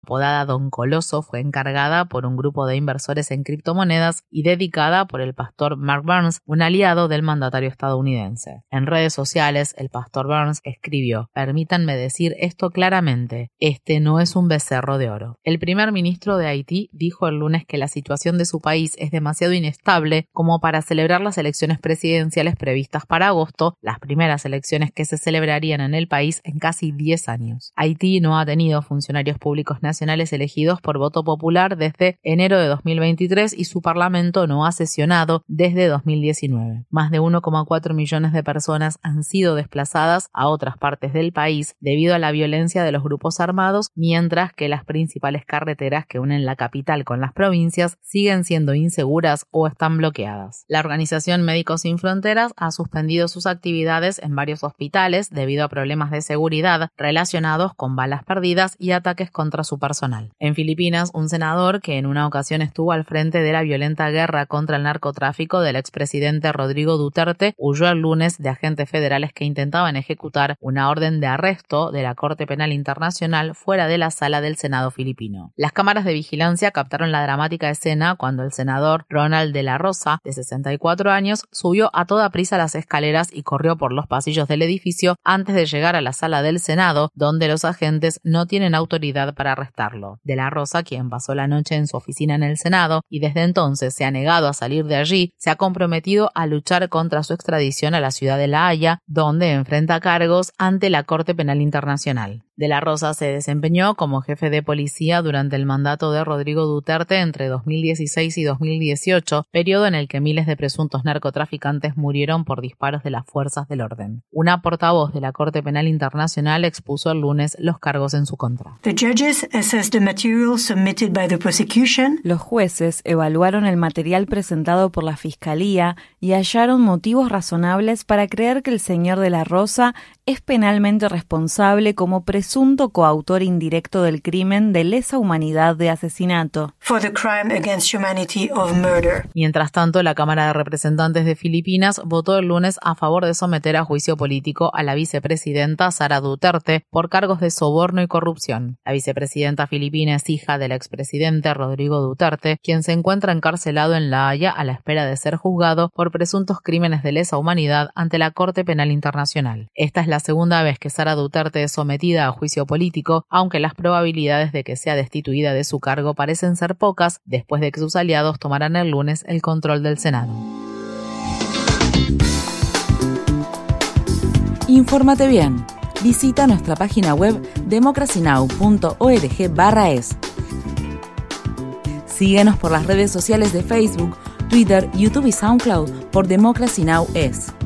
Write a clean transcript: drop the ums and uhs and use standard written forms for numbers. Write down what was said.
apodada Don Coloso, fue encargada por un grupo de inversores en criptomonedas y dedicada por el pastor Mark Burns, un aliado del mandatario estadounidense. En redes sociales, el pastor Burns escribió: "Permítanme decir esto claramente, este no es un becerro de oro". El primer ministro de Haití dijo el lunes que la situación de su país es demasiado inestable como para celebrar las elecciones presidenciales previstas para agosto, las primeras elecciones que se celebrarían en el país en casi 10 años. Haití no ha tenido funcionarios públicos nacionales elegidos por voto popular desde enero de 2023 y su parlamento no ha sesionado desde 2019. Más de 1,4 millones de personas han sido desplazadas a otras partes del país debido a la violencia de los grupos armados, mientras que las principales carreteras que unen la capital con las provincias siguen siendo inseguras o están bloqueadas. La organización Médicos Sin Fronteras ha suspendido sus actividades en varios hospitales debido a problemas de seguridad relacionados con balas perdidas y ataques contra su personal. En Filipinas, un senador que en una ocasión estuvo al frente de la violenta guerra contra el narcotráfico del expresidente Rodrigo Duterte huyó el lunes de agentes federales que intentaban ejecutar una orden de arresto de la Corte Penal Internacional fuera de la sala del Senado filipino. Las cámaras de vigilancia captaron la dramática escena cuando el senador Ronald de la Rosa, de 64 años, subió a toda prisa las escaleras y corrió por los pasillos del edificio antes de llegar a la sala del Senado, donde los agentes no tienen autoridad para arrestarlo. De la Rosa, quien pasó la noche en su oficina en el Senado y desde entonces se ha negado a salir de allí, se ha comprometido a luchar contra su extradición a la ciudad de La Haya, donde enfrenta cargos ante la Corte Penal Internacional. De la Rosa se desempeñó como jefe de policía durante el mandato de Rodrigo Duterte entre 2016 y 2018, periodo en el que miles de presuntos narcotraficantes murieron por disparos de las fuerzas del orden. Una portavoz de la Corte Penal Internacional expuso el lunes los cargos en su contra. Los jueces evaluaron el material presentado por la Fiscalía y hallaron motivos razonables para creer que el señor de la Rosa es penalmente responsable como presunto coautor indirecto del crimen de lesa humanidad de asesinato. Mientras tanto, la Cámara de Representantes de Filipinas votó el lunes a favor de someter a juicio político a la vicepresidenta Sara Duterte por cargos de soborno y corrupción. La vicepresidenta filipina es hija del expresidente Rodrigo Duterte, quien se encuentra encarcelado en La Haya a la espera de ser juzgado por presuntos crímenes de lesa humanidad ante la Corte Penal Internacional. Esta es la segunda vez que Sara Duterte es sometida a juicio político, aunque las probabilidades de que sea destituida de su cargo parecen ser pocas después de que sus aliados tomaran el lunes el control del Senado. Infórmate bien. Visita nuestra página web democracynow.org/es. Síguenos por las redes sociales de Facebook, Twitter, YouTube y SoundCloud por Democracy Now! Es.